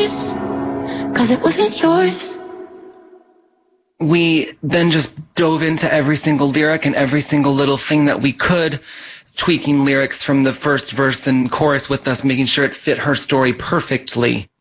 yours, 'cause it wasn't yours. We then just dove into every single lyric and every single little thing that we could, tweaking lyrics from the first verse and chorus with us, making sure it fit her story perfectly.